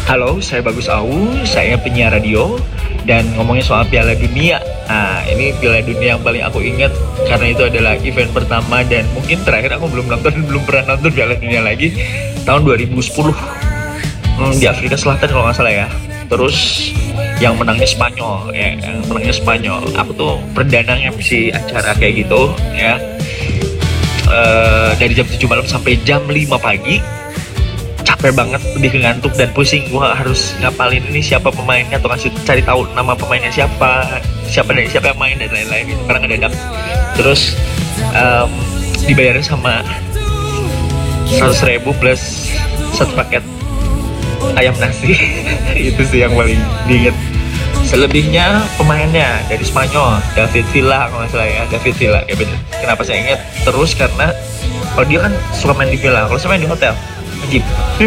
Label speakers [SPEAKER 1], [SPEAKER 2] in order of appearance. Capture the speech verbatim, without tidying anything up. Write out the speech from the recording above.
[SPEAKER 1] Halo, saya Bagus Au, saya penyiar radio dan ngomongin soal Piala Dunia. Nah, ini Piala Dunia yang paling aku ingat karena itu adalah event pertama dan mungkin terakhir aku belum nonton, belum pernah nonton Piala Dunia lagi tahun dua ribu sepuluh hmm, di Afrika Selatan kalau nggak salah ya. Terus yang menangnya Spanyol, ya, yang menangnya Spanyol. Aku tuh perdana M C acara kayak gitu, ya. Uh, dari jam tujuh malam sampai jam lima pagi, capek banget, lebih ngantuk dan pusing. Gua harus ngapalin ini siapa pemainnya atau ngasih cari tahu nama pemainnya siapa, siapa dari siapa yang main dan lain-lain itu karena ngedadak. Terus um, dibayarnya sama seratus ribu plus satu paket ayam nasi. Itu sih yang paling diinget. Selebihnya pemainnya dari Spanyol, David Villa kalau nggak salah ya, David Villa. Ya bener. Kenapa saya ingat terus karena kalau dia kan suka main di Villa, kalau saya main di hotel, ajib.